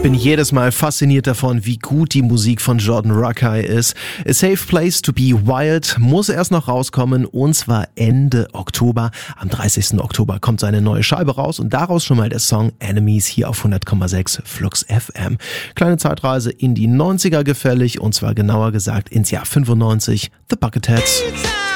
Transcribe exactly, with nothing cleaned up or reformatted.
bin jedes Mal fasziniert davon, wie gut die Musik von Jordan Rakei ist. A Safe Place to Be Wild muss erst noch rauskommen, und zwar Ende Oktober. Am dreißigsten Oktober kommt seine neue Scheibe raus und daraus schon mal der Song Enemies hier auf hundert Komma sechs Flux F M. Kleine Zeitreise in die neunziger gefällig, und zwar genauer gesagt ins Jahr fünfundneunzig, The Bucketheads.